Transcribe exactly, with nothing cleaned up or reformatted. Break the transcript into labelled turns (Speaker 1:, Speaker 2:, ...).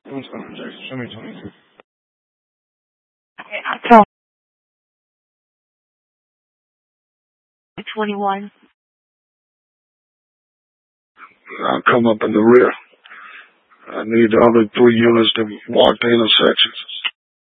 Speaker 1: What's up, Jason? Show me twenty.
Speaker 2: Okay, I tell twenty-one.
Speaker 1: I'll come up in the rear. I need the other three units to walk the intersections.